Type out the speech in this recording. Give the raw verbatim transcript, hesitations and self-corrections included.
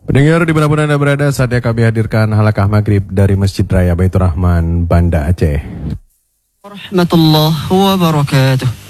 Pendengar dimanapun Anda berada, saatnya kami hadirkan halakah maghrib dari Masjid Raya Baitur Rahman, Banda Aceh. Warahmatullahi wabarakatuh.